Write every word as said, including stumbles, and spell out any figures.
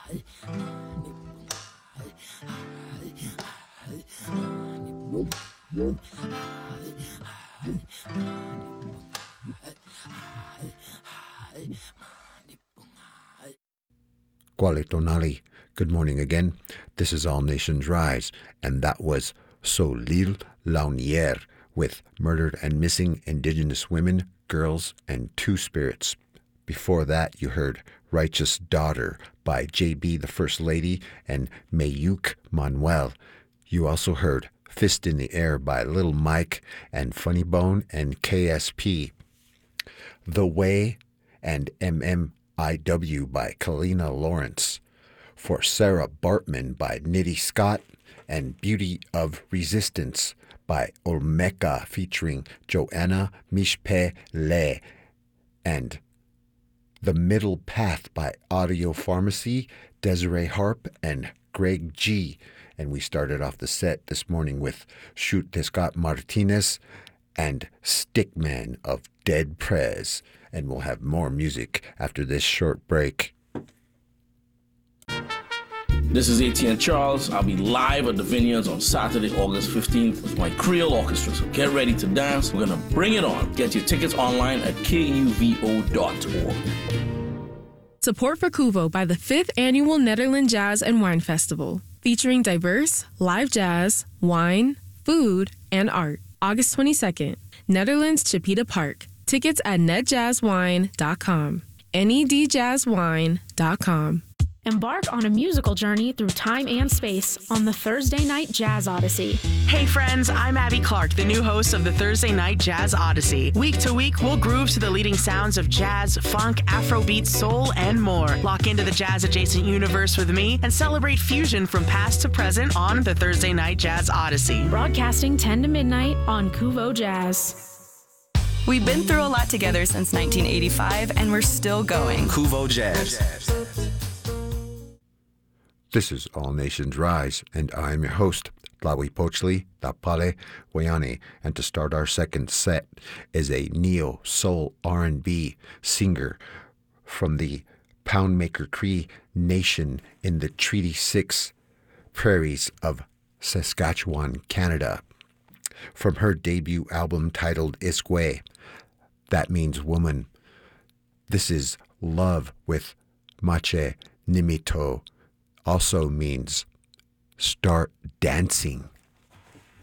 Kwale Tonali, good morning again. This is All Nations Rise, and that was Solil Launier with Murdered and Missing Indigenous Women, Girls, and Two Spirits. Before that, you heard Righteous Daughter by J B the First Lady and Mayuk Manuel. You also heard Fist in the Air by Little Mike and Funny Bone and K S P. The Way and M M I W by Kalina Lawrence. For Sarah Bartman by Nitty Scott, and Beauty of Resistance by Olmeca featuring Joanna Mishpe Le, and The Middle Path by Audio Pharmacy, Desiree Harp, and Greg G. And we started off the set this morning with Shoot de Scott Martinez and Stickman of Dead Prez. And we'll have more music after this short break. This is Etienne Charles. I'll be live at the Vineyards on Saturday, August fifteenth with my Creole Orchestra. So get ready to dance. We're going to bring it on. Get your tickets online at K U V O dot org. Support for Kuvo by the fifth Annual Netherlands Jazz and Wine Festival, featuring diverse live jazz, wine, food, and art. August twenty-second, Netherlands Chipeta Park. Tickets at net jazz wine dot com. N E D jazz wine dot com. Embark on a musical journey through time and space on the Thursday Night Jazz Odyssey. Hey friends, I'm Abby Clark, the new host of the Thursday Night Jazz Odyssey. Week to week, we'll groove to the leading sounds of jazz, funk, Afrobeat, soul, and more. Lock into the jazz-adjacent universe with me and celebrate fusion from past to present on the Thursday Night Jazz Odyssey. Broadcasting ten to midnight on Kuvo Jazz. We've been through a lot together since nineteen eighty-five, and we're still going. Kuvo Jazz. This is All Nations Rise, and I am your host, Tlawi Pochli Tapale Wayani. And to start our second set is a neo-soul R and B singer from the Poundmaker Cree Nation in the Treaty six prairies of Saskatchewan, Canada. From her debut album titled Iskwe, that means woman. This is Love with Mache Nimito, also means start dancing.